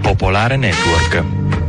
Popolare Network.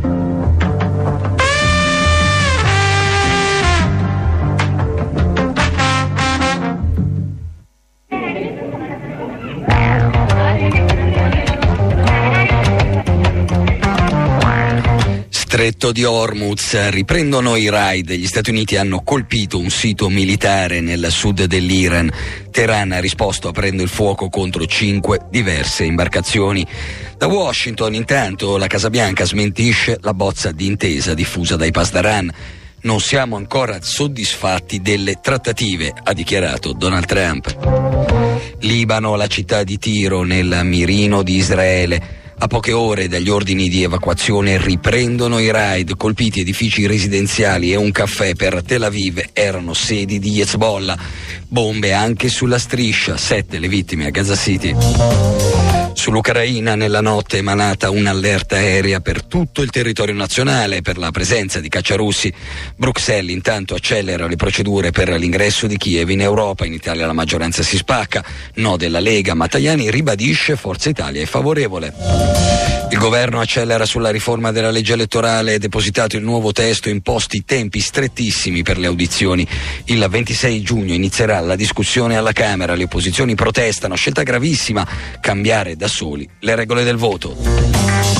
Stretto di Hormuz, riprendono i raid. Gli Stati Uniti hanno colpito un sito militare nel sud dell'Iran. Teheran ha risposto aprendo il fuoco contro 5 diverse imbarcazioni. Da Washington, intanto, la Casa Bianca smentisce la bozza di intesa diffusa dai Pasdaran. Non siamo ancora soddisfatti delle trattative, ha dichiarato Donald Trump. Libano, la città di Tiro nel mirino di Israele. A poche ore dagli ordini di evacuazione riprendono i raid, colpiti edifici residenziali e un caffè per Tel Aviv erano sedi di Hezbollah. Bombe anche sulla striscia, 7 le vittime a Gaza City. Sull'Ucraina nella notte è emanata un'allerta aerea per tutto il territorio nazionale per la presenza di cacciarussi. Bruxelles intanto accelera le procedure per l'ingresso di Kiev in Europa. In Italia la maggioranza si spacca, no della Lega, ma Tajani ribadisce Forza Italia è favorevole. Il governo accelera sulla riforma della legge elettorale, è depositato il nuovo testo, imposti tempi strettissimi per le audizioni. Il 26 giugno inizierà la discussione alla Camera, le opposizioni protestano, scelta gravissima, cambiare da soli le regole del voto.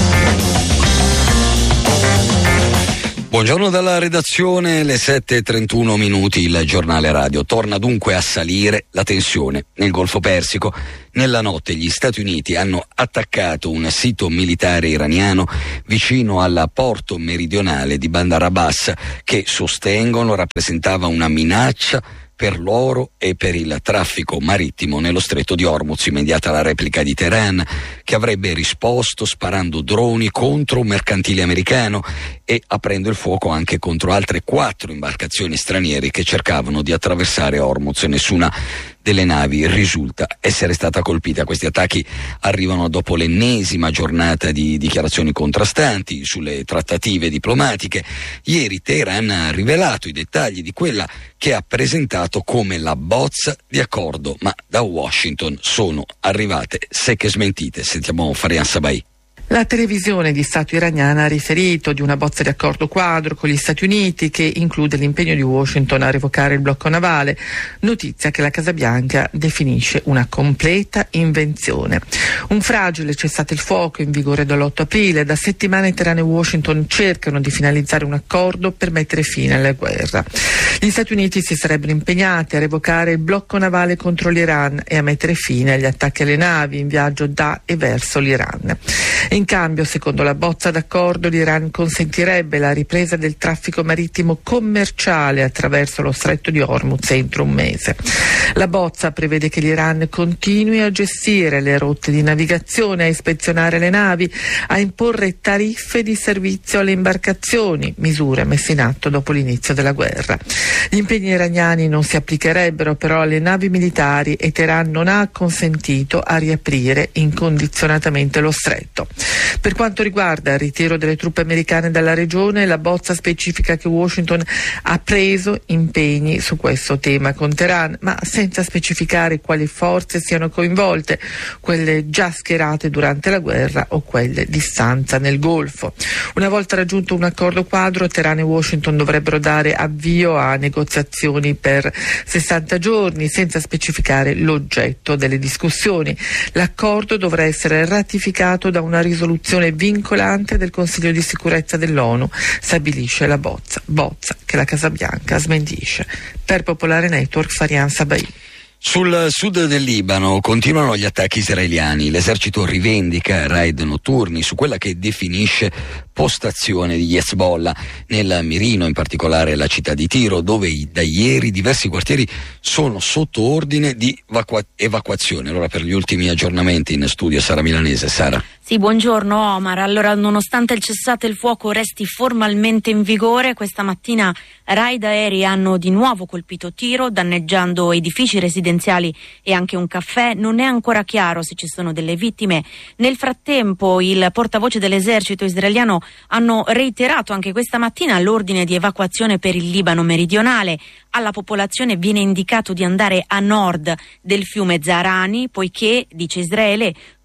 Buongiorno dalla redazione, le 7:31 minuti, il giornale radio. Torna dunque a salire la tensione nel Golfo Persico. Nella notte gli Stati Uniti hanno attaccato un sito militare iraniano vicino al porto meridionale di Bandar Abbas, che sostengono rappresentava una minaccia per loro e per il traffico marittimo nello stretto di Hormuz. Immediata la replica di Teheran, che avrebbe risposto sparando droni contro un mercantile americano e aprendo il fuoco anche contro altre 4 imbarcazioni straniere che cercavano di attraversare Hormuz. Nessuna delle navi risulta essere stata colpita. Questi attacchi arrivano dopo l'ennesima giornata di dichiarazioni contrastanti sulle trattative diplomatiche. Ieri Teheran ha rivelato i dettagli di quella che ha presentato come la bozza di accordo, ma da Washington sono arrivate secche smentite. Sentiamo Farian Sabai. La televisione di Stato iraniana ha riferito di una bozza di accordo quadro con gli Stati Uniti che include l'impegno di Washington a revocare il blocco navale, notizia che la Casa Bianca definisce una completa invenzione. Un fragile cessate il fuoco in vigore dall'8 aprile, da settimane Teheran e Washington cercano di finalizzare un accordo per mettere fine alla guerra. Gli Stati Uniti si sarebbero impegnati a revocare il blocco navale contro l'Iran e a mettere fine agli attacchi alle navi in viaggio da e verso l'Iran. In cambio, secondo la bozza d'accordo, l'Iran consentirebbe la ripresa del traffico marittimo commerciale attraverso lo stretto di Hormuz entro un mese. La bozza prevede che l'Iran continui a gestire le rotte di navigazione, a ispezionare le navi, a imporre tariffe di servizio alle imbarcazioni, misure messe in atto dopo l'inizio della guerra. Gli impegni iraniani non si applicherebbero però alle navi militari e Teheran non ha consentito a riaprire incondizionatamente lo stretto. Per quanto riguarda il ritiro delle truppe americane dalla regione, la bozza specifica che Washington ha preso impegni su questo tema con Teheran, ma senza specificare quali forze siano coinvolte, quelle già schierate durante la guerra o quelle di stanza nel Golfo. Una volta raggiunto un accordo quadro, Teheran e Washington dovrebbero dare avvio a negoziazioni per 60 giorni, senza specificare l'oggetto delle discussioni. L'accordo dovrà essere ratificato da una risoluzione vincolante del Consiglio di sicurezza dell'ONU, stabilisce la bozza che la Casa Bianca smentisce. Per Popolare Network, Farian Sabai. Sul sud del Libano continuano gli attacchi israeliani. L'esercito rivendica raid notturni su quella che definisce postazione di Hezbollah nel mirino, in particolare la città di Tiro, dove da ieri diversi quartieri sono sotto ordine di evacuazione. Allora, per gli ultimi aggiornamenti in studio Sara Milanese. Sara. Sì, buongiorno Omar. Allora, nonostante il cessate il fuoco resti formalmente in vigore, questa mattina raid aerei hanno di nuovo colpito Tiro, danneggiando edifici residenziali e anche un caffè. Non è ancora chiaro se ci sono delle vittime. Nel frattempo, il portavoce dell'esercito israeliano hanno reiterato anche questa mattina l'ordine di evacuazione per il Libano meridionale. Alla popolazione viene indicato di andare a nord del fiume Zahrani, poiché, dice Israele,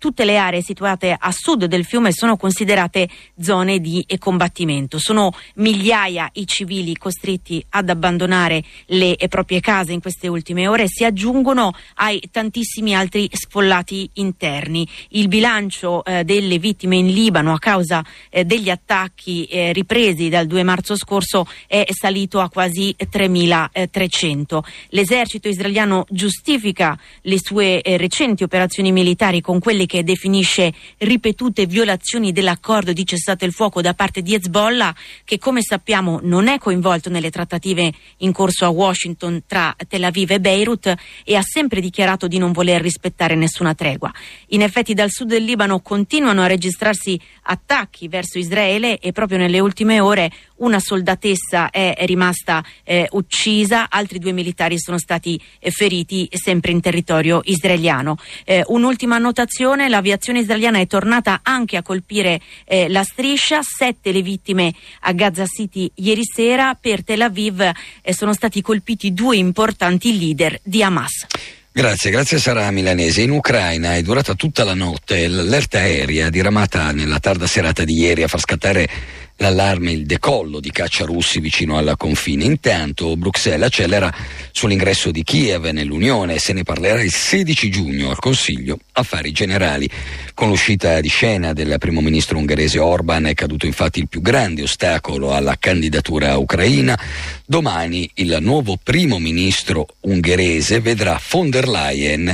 tutte le aree situate a sud del fiume sono considerate zone di combattimento. Sono migliaia i civili costretti ad abbandonare le proprie case in queste ultime ore, si aggiungono ai tantissimi altri sfollati interni. Il bilancio delle vittime in Libano a causa degli attacchi ripresi dal 2 marzo scorso è salito a quasi 3.300. L'esercito israeliano giustifica le sue recenti operazioni militari con quelle che definisce ripetute violazioni dell'accordo di cessate il fuoco da parte di Hezbollah, che come sappiamo non è coinvolto nelle trattative in corso a Washington tra Tel Aviv e Beirut e ha sempre dichiarato di non voler rispettare nessuna tregua. In effetti dal sud del Libano continuano a registrarsi attacchi verso Israele e proprio nelle ultime ore una soldatessa è rimasta uccisa, altri 2 militari sono stati feriti sempre in territorio israeliano. Un'ultima annotazione: l'aviazione israeliana è tornata anche a colpire la striscia, 7 le vittime a Gaza City ieri sera. Per Tel Aviv sono stati colpiti 2 importanti leader di Hamas. Grazie Sara Milanese. In Ucraina è durata tutta la notte l'allerta aerea diramata nella tarda serata di ieri a far scattare l'allarme, il decollo di caccia russi vicino al confine. Intanto Bruxelles accelera sull'ingresso di Kiev nell'Unione e se ne parlerà il 16 giugno al Consiglio Affari Generali. Con l'uscita di scena del primo ministro ungherese Orban è caduto infatti il più grande ostacolo alla candidatura ucraina. Domani il nuovo primo ministro ungherese vedrà von der Leyen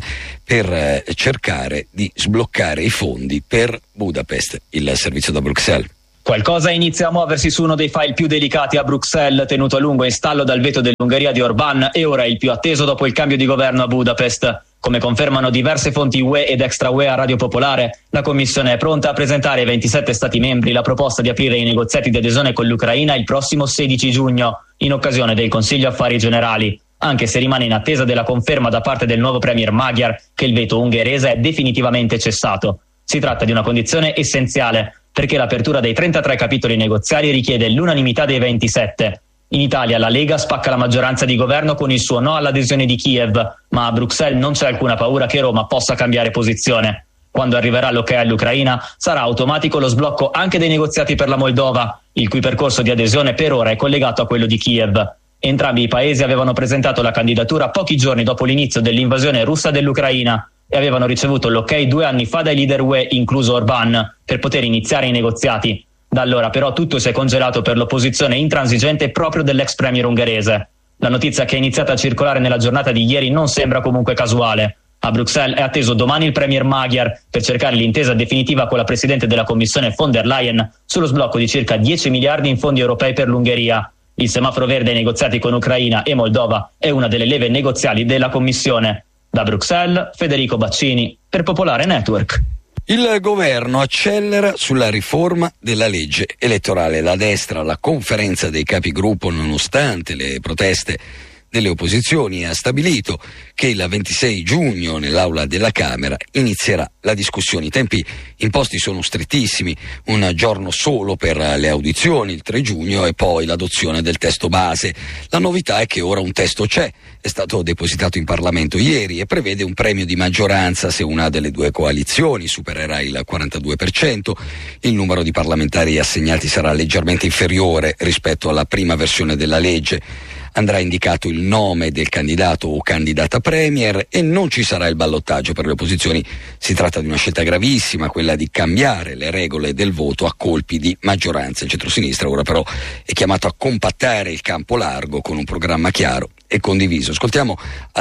per cercare di sbloccare i fondi per Budapest. Il servizio da Bruxelles. Qualcosa inizia a muoversi su uno dei file più delicati a Bruxelles, tenuto a lungo in stallo dal veto dell'Ungheria di Orban e ora il più atteso dopo il cambio di governo a Budapest. Come confermano diverse fonti UE ed extra UE a Radio Popolare, la Commissione è pronta a presentare ai 27 Stati membri la proposta di aprire i negoziati di adesione con l'Ucraina il prossimo 16 giugno, in occasione del Consiglio Affari Generali, anche se rimane in attesa della conferma da parte del nuovo premier Magyar che il veto ungherese è definitivamente cessato. Si tratta di una condizione essenziale, perché l'apertura dei 33 capitoli negoziali richiede l'unanimità dei 27. In Italia la Lega spacca la maggioranza di governo con il suo no all'adesione di Kiev, ma a Bruxelles non c'è alcuna paura che Roma possa cambiare posizione. Quando arriverà l'ok all'Ucraina sarà automatico lo sblocco anche dei negoziati per la Moldova, il cui percorso di adesione per ora è collegato a quello di Kiev. Entrambi i paesi avevano presentato la candidatura pochi giorni dopo l'inizio dell'invasione russa dell'Ucraina e avevano ricevuto l'ok 2 anni fa dai leader UE, incluso Orban, per poter iniziare i negoziati. Da allora però tutto si è congelato per l'opposizione intransigente proprio dell'ex premier ungherese. La notizia che è iniziata a circolare nella giornata di ieri non sembra comunque casuale. A Bruxelles è atteso domani il premier Magyar per cercare l'intesa definitiva con la presidente della Commissione von der Leyen sullo sblocco di circa 10 miliardi in fondi europei per l'Ungheria. Il semaforo verde ai negoziati con Ucraina e Moldova è una delle leve negoziali della Commissione. Da Bruxelles, Federico Baccini, per Popolare Network. Il governo accelera sulla riforma della legge elettorale. La destra, alla conferenza dei capigruppo, nonostante le proteste delle opposizioni, ha stabilito che il 26 giugno nell'aula della Camera inizierà la discussione. I tempi imposti sono strettissimi, un giorno solo per le audizioni, il 3 giugno, e poi l'adozione del testo base. La novità è che ora un testo c'è, è stato depositato in Parlamento ieri e prevede un premio di maggioranza se una delle due coalizioni supererà il 42%. Il numero di parlamentari assegnati sarà leggermente inferiore rispetto alla prima versione della legge. Andrà indicato il nome del candidato o candidata premier e non ci sarà il ballottaggio per le opposizioni. Si tratta di una scelta gravissima, quella di cambiare le regole del voto a colpi di maggioranza. Il centrosinistra ora però è chiamato a compattare il campo largo con un programma chiaro e condiviso. Ascoltiamo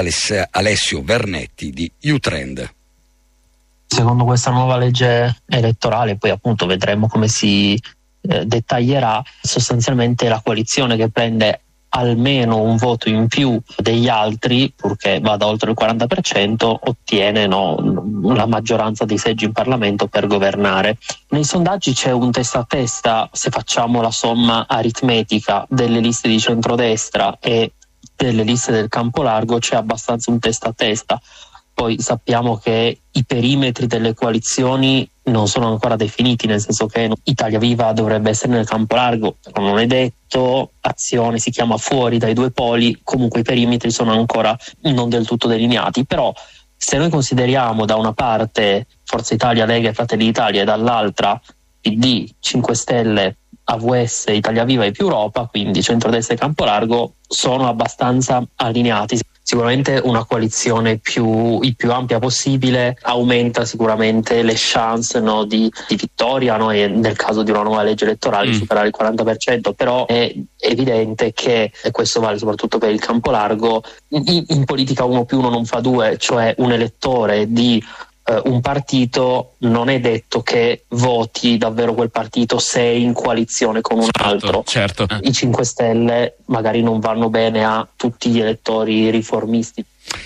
Alessio Vernetti di U-Trend. Secondo questa nuova legge elettorale, poi appunto vedremo come si dettaglierà, sostanzialmente la coalizione che prende almeno un voto in più degli altri, purché vada oltre il 40%, ottiene la maggioranza dei seggi in Parlamento per governare. Nei sondaggi c'è un testa a testa, se facciamo la somma aritmetica delle liste di centrodestra e delle liste del campo largo, c'è abbastanza un testa a testa. Poi sappiamo che i perimetri delle coalizioni non sono ancora definiti, nel senso che Italia Viva dovrebbe essere nel campo largo, non è detto, Azione si chiama fuori dai due poli, comunque i perimetri sono ancora non del tutto delineati. Però se noi consideriamo da una parte Forza Italia, Lega e Fratelli d'Italia, e dall'altra PD, 5 Stelle, AVS, Italia Viva e Più Europa, quindi centrodestra e campo largo, sono abbastanza allineati. Sicuramente una coalizione il più ampia possibile aumenta sicuramente le chance, no, di vittoria, no, e nel caso di una nuova legge elettorale superare il 40%, però è evidente che, e questo vale soprattutto per il campo largo, in politica 1+1 non fa 2, cioè un elettore di un partito non è detto che voti davvero quel partito se è in coalizione con un altro. Certo. I 5 Stelle magari non vanno bene a tutti gli elettori riformisti.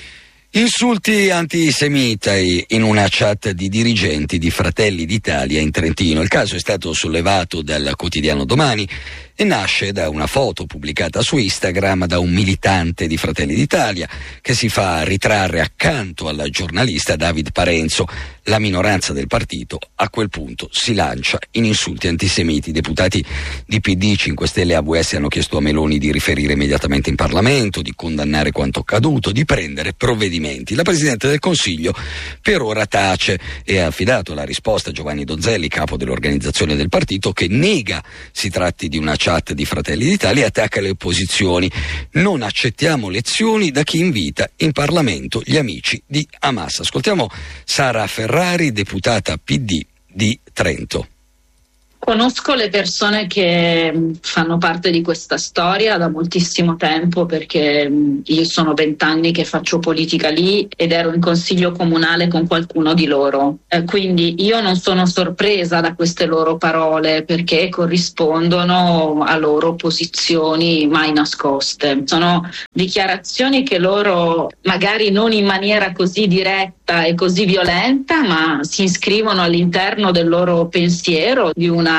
Insulti antisemiti in una chat di dirigenti di Fratelli d'Italia in Trentino. Il caso è stato sollevato dal quotidiano Domani e nasce da una foto pubblicata su Instagram da un militante di Fratelli d'Italia che si fa ritrarre accanto al giornalista David Parenzo. La minoranza del partito a quel punto si lancia in insulti antisemiti. I deputati di PD, 5 Stelle e AVS hanno chiesto a Meloni di riferire immediatamente in Parlamento, di condannare quanto accaduto, di prendere provvedimenti. La Presidente del Consiglio per ora tace e ha affidato la risposta a Giovanni Donzelli, capo dell'organizzazione del partito, che nega si tratti di una chat di Fratelli d'Italia e attacca le opposizioni. Non accettiamo lezioni da chi invita in Parlamento gli amici di Hamas. Ascoltiamo Sara Ferrari, deputata PD di Trento. Conosco le persone che fanno parte di questa storia da moltissimo tempo, perché io sono 20 anni che faccio politica lì ed ero in consiglio comunale con qualcuno di loro. Quindi io non sono sorpresa da queste loro parole, perché corrispondono a loro posizioni mai nascoste. Sono dichiarazioni che loro, magari non in maniera così diretta e così violenta, ma si iscrivono all'interno del loro pensiero, di una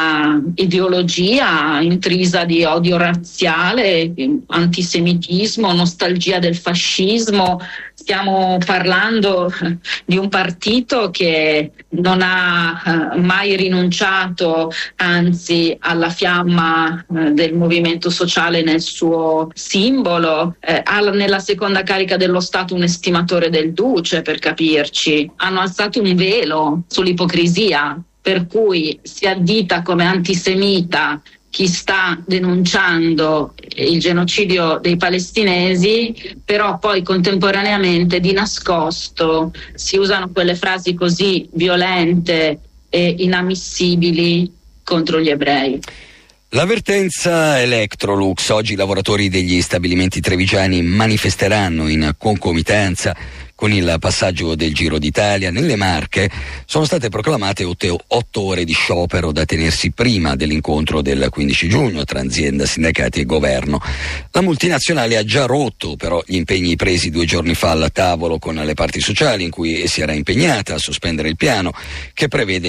ideologia intrisa di odio razziale, antisemitismo, nostalgia del fascismo. Stiamo parlando di un partito che non ha mai rinunciato, anzi, alla fiamma del movimento sociale nel suo simbolo. Ha nella seconda carica dello Stato un estimatore del Duce, per capirci. Hanno alzato un velo sull'ipocrisia, per cui si addita come antisemita chi sta denunciando il genocidio dei palestinesi, però poi contemporaneamente di nascosto si usano quelle frasi così violente e inammissibili contro gli ebrei. L'avvertenza Electrolux. Oggi i lavoratori degli stabilimenti trevigiani manifesteranno in concomitanza con il passaggio del Giro d'Italia. Nelle Marche sono state proclamate 8 ore di sciopero da tenersi prima dell'incontro del 15 giugno tra azienda, sindacati e governo. La multinazionale ha già rotto però gli impegni presi 2 giorni fa al tavolo con le parti sociali, in cui si era impegnata a sospendere il piano che prevede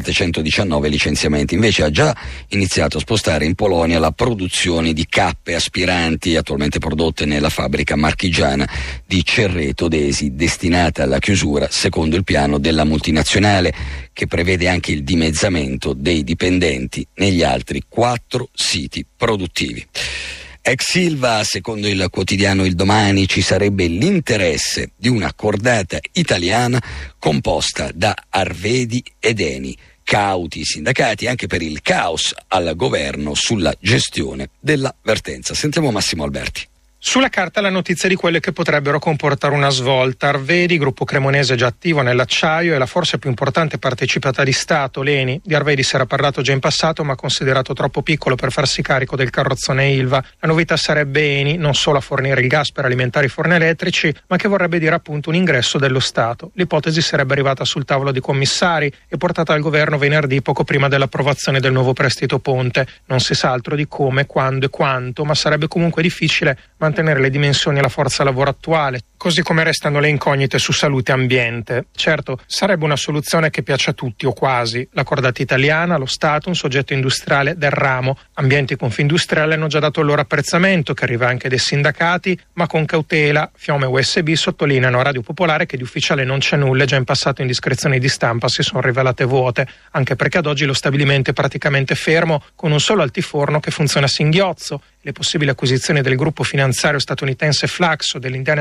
1719 licenziamenti. Invece ha già iniziato a spostare in Polonia la produzione di cappe aspiranti attualmente prodotte nella fabbrica marchigiana di Cerreto d'Esi, destinata alla chiusura secondo il piano della multinazionale, che prevede anche il dimezzamento dei dipendenti negli altri 4 siti produttivi. Ex Ilva, secondo il quotidiano Il Domani, ci sarebbe l'interesse di una cordata italiana composta da Arvedi ed Eni. Cauti i sindacati anche per il caos al governo sulla gestione della vertenza. Sentiamo Massimo Alberti. Sulla carta la notizia di quelle che potrebbero comportare una svolta. Arvedi, gruppo cremonese già attivo nell'acciaio, e la forse più importante partecipata di Stato, l'Eni. Di Arvedi si era parlato già in passato, ma considerato troppo piccolo per farsi carico del carrozzone Ilva. La novità sarebbe Eni, non solo a fornire il gas per alimentare i forni elettrici, ma che vorrebbe dire appunto un ingresso dello Stato. L'ipotesi sarebbe arrivata sul tavolo dei commissari e portata al governo venerdì, poco prima dell'approvazione del nuovo prestito ponte. Non si sa altro di come, quando e quanto, ma sarebbe comunque difficile mantenere le dimensioni e la forza lavoro attuale, così come restano le incognite su salute e ambiente. Certo, sarebbe una soluzione che piace a tutti o quasi. La cordata italiana, lo Stato, un soggetto industriale del ramo. Ambienti e Confindustriali hanno già dato il loro apprezzamento, che arriva anche dai sindacati, ma con cautela. Fiume e USB sottolineano a Radio Popolare che di ufficiale non c'è nulla e già in passato indiscrezioni di stampa si sono rivelate vuote, anche perché ad oggi lo stabilimento è praticamente fermo, con un solo altiforno che funziona a singhiozzo. Le possibili acquisizioni del gruppo finanziario statunitense Flaxo dell'Indiana Jindal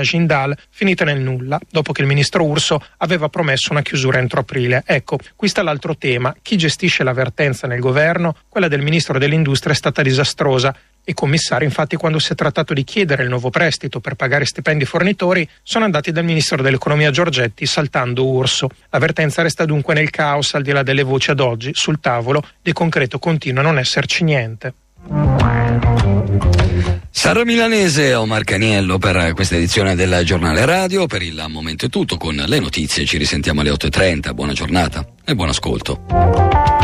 Val, finite nel nulla, dopo che il ministro Urso aveva promesso una chiusura entro aprile. Ecco, qui sta l'altro tema. Chi gestisce la vertenza nel governo? Quella del ministro dell'Industria è stata disastrosa. I commissari, infatti, quando si è trattato di chiedere il nuovo prestito per pagare stipendi ai fornitori, sono andati dal ministro dell'economia Giorgetti saltando Urso. La vertenza resta dunque nel caos, al di là delle voci ad oggi. Sul tavolo di concreto continua a non esserci niente. Sara Milanese e Omar Caniello per questa edizione del Giornale Radio. Per il momento è tutto, con le notizie ci risentiamo alle 8:30. Buona giornata e buon ascolto.